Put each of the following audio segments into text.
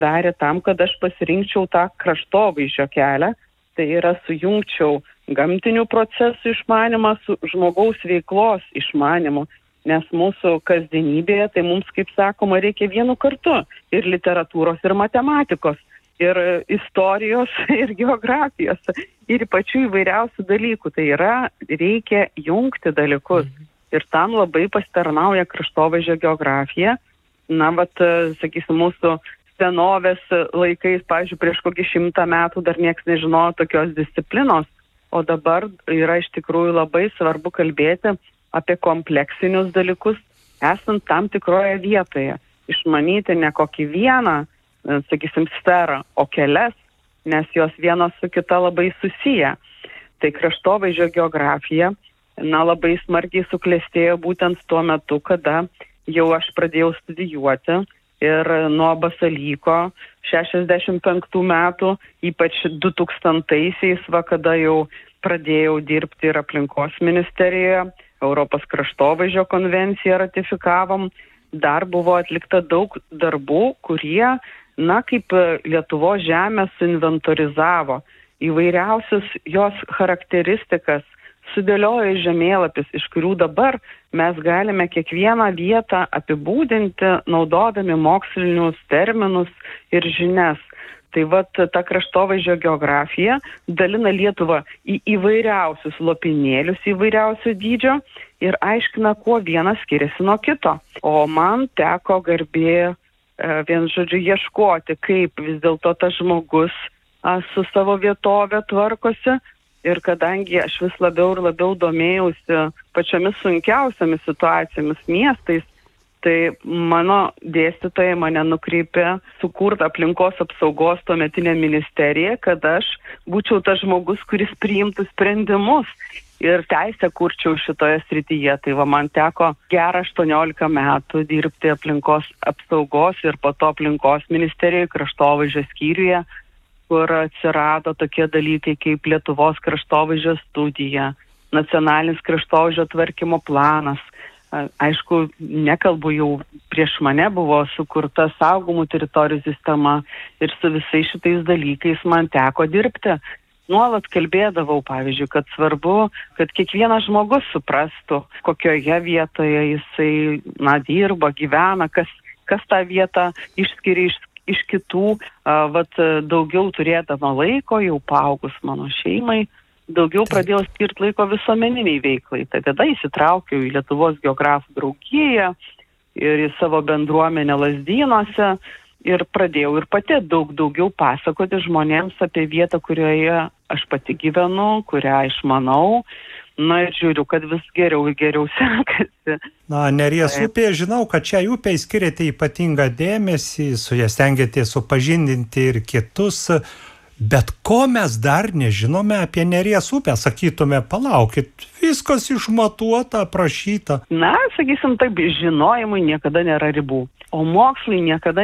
darė tam, kad aš pasirinkčiau tą kraštovaizdžio kelią. Tai yra sujungčiau gamtinių procesų išmanymą su žmogaus veiklos išmanymu. Nes mūsų kasdienybėje, tai mums, kaip sakoma, reikia vienu kartu ir literatūros, ir matematikos, ir istorijos, ir geografijos, ir pačių įvairiausių dalykų. Tai yra, reikia jungti dalykus. Ir tam labai pasitarnauja kraštovaizdžio geografija. Na, sakysim, mūsų senovės laikais, pavyzdžiui, prieš kokį 100 metų dar niekas nežinojo tokios disciplinos, o dabar yra iš tikrųjų labai svarbu kalbėti apie kompleksinius dalykus, esant tam tikroje vietoje. Išmanyti ne kokį vieną, sakysim, sferą, o kelias, nes jos vienos su kita labai susiję. Tai kraštovaizdžio geografija, labai smarkiai suklestėjo būtent tuo metu, kada jau aš pradėjau studijuoti. Ir nuo Basalyko 65 metų, ypač 2000-aisiais, kada jau pradėjau dirbti ir aplinkos ministerijoje, Europos kraštovaizdžio konvenciją ratifikavom, dar buvo atlikta daug darbų, kurie, kaip Lietuvos žemę suinventorizavo įvairiausius jos charakteristikas, sudėliojo žemėlapis, iš kurių dabar mes galime kiekvieną vietą apibūdinti, naudodami mokslinius terminus ir žinias. Tai ta kraštovaizdžio geografija dalina Lietuvą į įvairiausius lopinėlius, įvairiausio dydžio ir aiškina, kuo vienas skiriasi nuo kito. O man teko garbė, ieškoti, kaip vis dėlto tas žmogus su savo vietovė tvarkosi. Ir kadangi aš vis labiau ir labiau domėjausi pačiomis sunkiausiamis situacijomis miestais, tai mano dėstytojai mane nukreipė sukurti aplinkos apsaugos tuometinę ministeriją, kad aš būčiau tas žmogus, kuris priimtų sprendimus ir teisę kurčiau šitoje srityje. Tai man teko gerą 18 metų dirbti aplinkos apsaugos ir po to aplinkos ministerijoje, kraštovaizdžio skyriuje, kur atsirado tokie dalykai kaip Lietuvos kraštovaizdžio studija, nacionalinis kraštovaizdžio tvarkymo planas. Aišku, nekalbu, jau prieš mane buvo sukurta saugomų teritorijų sistema ir su visais šitais dalykais man teko dirbti. Nuolat kalbėdavau, pavyzdžiui, kad svarbu, kad kiekvienas žmogus suprastų, kokioje vietoje jisai dirba, gyvena, kas tą vietą išskiria iš kitų, daugiau turėdama laiko, jau paaugus mano šeimai, daugiau pradėjau skirti laiko visuomeniniai veiklai. Tai tada įsitraukiau į Lietuvos geografų draugiją ir į savo bendruomenę Lazdynuose ir pradėjau ir pati daugiau pasakoti žmonėms apie vietą, kurioje aš pati gyvenu, kurią išmanau. Ir žiūriu, kad vis geriau ir geriau sekasi. Neries upė, žinau, kad šiai upei skiriate ypatingą dėmesį, su ją stengiatės supažindinti ir kitus, bet ko mes dar nežinome apie Neries upę? Sakytume, palaukit, viskas išmatuota, aprašyta. Sakysim taip, žinojimui niekada nėra ribų, o mokslui niekada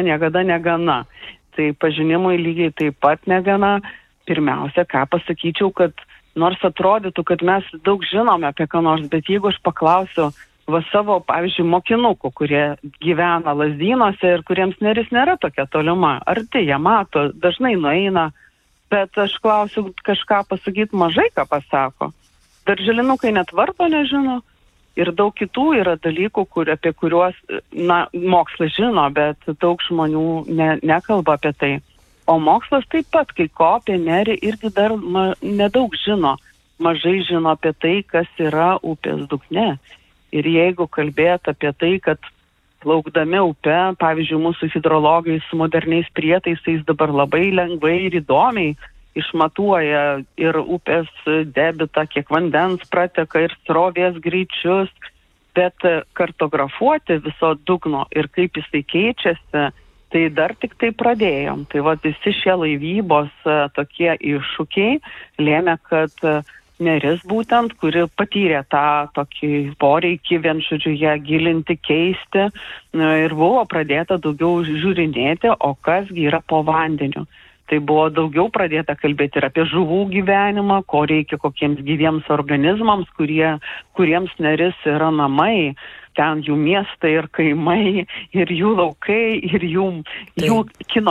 negana. Tai pažinimui lygiai taip pat negana. Pirmiausia, ką pasakyčiau, kad nors atrodytų, kad mes daug žinome apie ką nors, bet jeigu aš paklausiu savo, pavyzdžiui, mokinukų, kurie gyvena Lazdynuose ir kuriems Neris nėra tokia tolima, ar tai jie mato, dažnai nueina, bet aš klausiu kažką pasakyti, mažai ką pasako. Darželinukai net vardo nežino ir daug kitų yra dalykų, apie kuriuos mokslas žino, bet daug žmonių nekalba apie tai. O mokslas taip pat, kai ko apie Nerį irgi dar nedaug žino, mažai žino apie tai, kas yra upės dugne. Ir jeigu kalbėt apie tai, kad plaukdami upe, pavyzdžiui, mūsų hidrologai su moderniais prietaisais dabar labai lengvai ir įdomiai išmatuoja ir upės debitą, kiek vandens prateka ir srovės greičius, bet kartografuoti viso dugno ir kaip jisai keičiasi, tai dar tik tai pradėjom. Tai visi šie laivybos tokie iššūkiai lėmė, kad Neris būtent, kuri patyrė tą tokį poreikį ją gilinti, keisti ir buvo pradėta daugiau žiūrinėti, o kasgi yra po vandeniu. Tai buvo daugiau pradėta kalbėti ir apie žuvų gyvenimą, ko reikia kokiems gyviems organizmams, kuriems Neris yra namai. Ten jų miestai ir kaimai, ir jų laukai, ir jų kino